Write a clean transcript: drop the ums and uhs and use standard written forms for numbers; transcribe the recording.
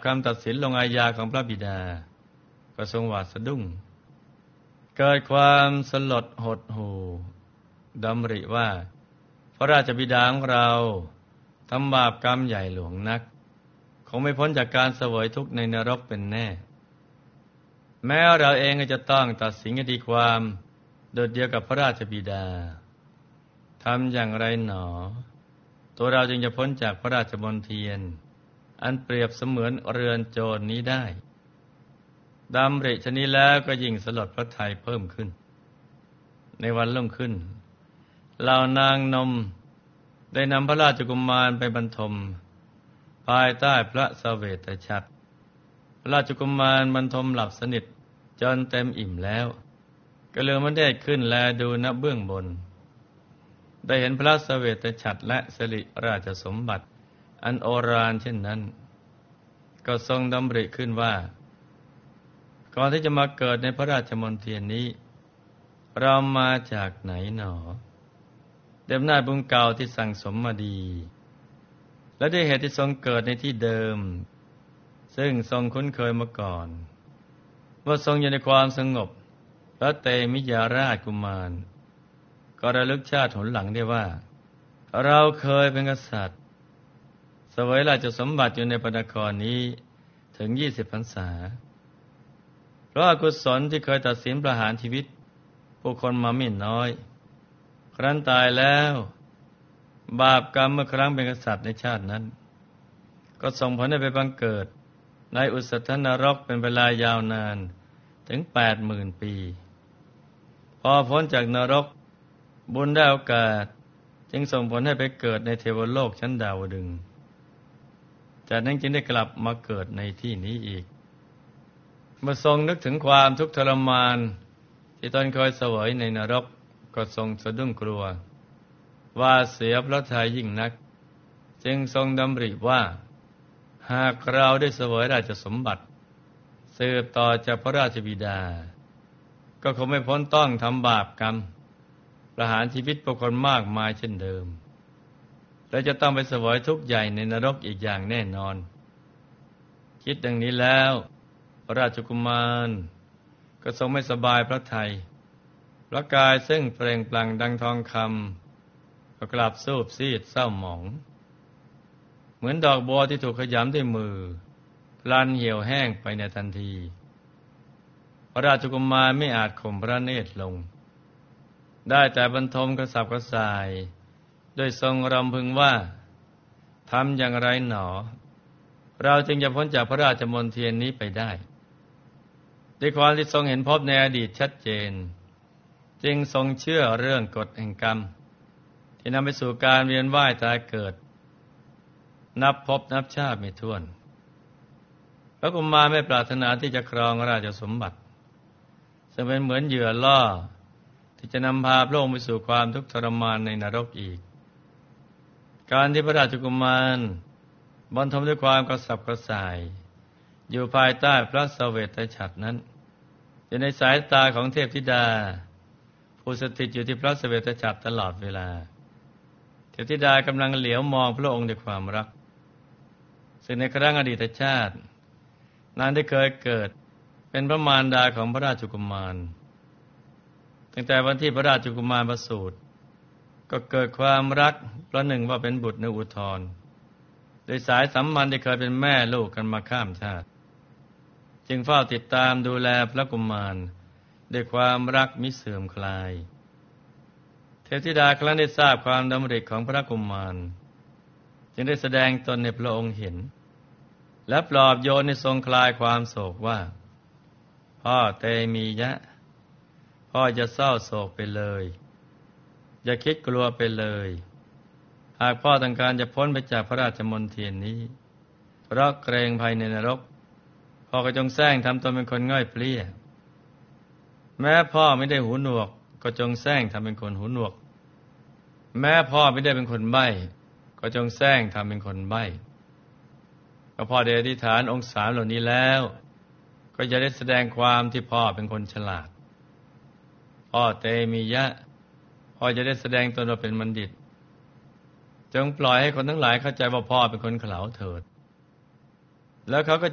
คำตัดสินลงอาญาของพระบิดาก็ทรงหวาดสะดุ้งเกิดความสลดหดหู่ดำริว่าพระราชบิดาของเราทำบาปกรรมใหญ่หลวงนักคงไม่พ้นจากการเสวยทุกข์ในนรกเป็นแน่แม้เราเองก็จะต้องตัดสินคดีความโดดเดียวกับพระราชบิดาทำอย่างไรหนอตัวเราจึงจะพ้นจากพระราชมณฑียนอันเปรียบเสมือนเรือนโจรนี้ได้ดำริชนี้แล้วก็ยิ่งสลดพระทัยเพิ่มขึ้นในวันรุ่งขึ้นเหล่านางนมได้นำพระราชกุมารไปบรรทมภายใต้พระเสวตฉัตรพระราชกุมารบรรทมหลับสนิทจนเต็มอิ่มแล้วก็เลือมันได้ขึ้นแลดูณเบื้องบนได้เห็นพระเสวตฉัตรและสิริราชสมบัติอันโอฬารเช่นนั้นก็ทรงดำริขึ้นว่าก่อนที่จะมาเกิดในพระราชมณฑีนี้เรามาจากไหนหนอด้วยอำนาจบุญเก่าที่สั่งสมมาดีและด้วยเหตุที่ทรงเกิดในที่เดิมซึ่งทรงคุ้นเคยมาก่อนว่าทรงอยู่ในความสงบพระเตมิยาราชกุมารก็ระลึกชาติหนหลังได้ว่าเราเคยเป็นกษัตริย์เสวยราชสมบัติอยู่ในพระนครนี้ถึง20 พรรษาเพราะอกุศลที่เคยตัดสินประหารชีวิตผู้คนมาไม่น้อยครั้นตายแล้วบาปกรรมเมื่อครั้งเป็นกษัตริย์ในชาตินั้นก็ส่งผลให้ไปบังเกิดในอุสธนรกเป็นเวลายาวนานถึง 80,000 ปีพอพ้นจากนรกบุญได้โอกาสจึงส่งผลให้ไปเกิดในเทวโลกชั้นดาวดึงส์จากนั้นจึงได้กลับมาเกิดในที่นี้อีกเมื่อทรงนึกถึงความทุกข์ทรมานที่ตนเคยเสวยในนรกก็ทรงสะดุ้งกลัวว่าเสียพระทัยยิ่งนักจึงทรงดำริว่าหากเราได้เสวยราชสมบัติสืบต่อจากพระราชบิดาก็คงไม่พ้นต้องทำบาปกรรมประหารชีวิตผู้คนมากมายเช่นเดิมและจะต้องไปเสวยทุกข์ใหญ่ในนรกอีกอย่างแน่นอนคิดดังนี้แล้วพระราชกุมารก็ทรงไม่สบายพระทัยพระกายซึ่งเปล่งปลั่งดังทองคำก็กลับซูบซีดเศร้าหมองเหมือนดอกบัวที่ถูกขยำด้วยมือพลันเหี่ยวแห้งไปในทันทีพระราชกุมารไม่อาจข่มพระเนตรลงได้แต่บรรทมกระสับกระส่ายโดยทรงรำพึงว่าทำอย่างไรหนอเราจึงจะพ้นจากพระราชมณฑีนี้ไปได้ด้วยความที่ทรงเห็นภพในอดีตชัดเจนจึงทรงเชื่อเรื่องกฎแห่งกรรมที่นำไปสู่การเวียนว่ายตายเกิดนับภพนับชาติไม่ถ้วนพระกุมารไม่ปรารถนาที่จะครองราชสมบัติซึ่งเป็นเหมือนเหยื่อล่อที่จะนำพาพระองค์ไปสู่ความทุกข์ทรมานในนรกอีกการที่พระราชกุมารบรรทมด้วยความกระสับกระส่ายอยู่ภายใต้พระเสวตฉัตรนั้นอยู่ในสายตาของเทพธิดาผู้สถิตอยู่ที่พระเสวตฉัตรตลอดเวลาเทพธิดากำลังเหลียวมองพระองค์ด้วยความรักซึ่งในครั้งอดีตชาตินางได้เคยเกิดเป็นพระมารดาของพระราชกุมารตั้งแต่วันที่พระราชกุมารประสูติก็เกิดความรักประหนึ่งว่าเป็นบุตรในอุทธรโดยสายสัมพันธ์ที่เคยเป็นแม่ลูกกันมาข้ามชาติจึงเฝ้าติดตามดูแลพระกุมารด้วยความรักมิเสื่อมคลายเทพธิดาครั้นได้ทราบความดำริของพระกุมารจึงได้แสดงตนให้พระองค์เห็นและปลอบโยนในทรงคลายความโศกว่าพ่อเตมียะพ่อจะเศร้าโศกไปเลยอย่าคิดกลัวไปเลยหากพ่อต้องการจะพ้นไปจากพระราชมณฑีนี้เพราะเกรงภัยในนรกพ่อก็จงแสร้งทำตนเป็นคนง่อยเปลี้ยแม้พ่อไม่ได้หูหนวกก็จงแสร้งทำเป็นคนหูหนวกแม้พ่อไม่ได้เป็นคนใบ้ก็จงแสร้งทำเป็นคนใบ้ก็พ่อได้อธิษฐานองค์สามเหล่านี้แล้วก็จะได้แสดงความที่พ่อเป็นคนฉลาดพ่อเตมียะพ่อจะได้แสดงตนว่าเป็นบัณฑิตจงปล่อยให้คนทั้งหลายเข้าใจว่าพ่อเป็นคนเขลาเถิดแล้วเขาก็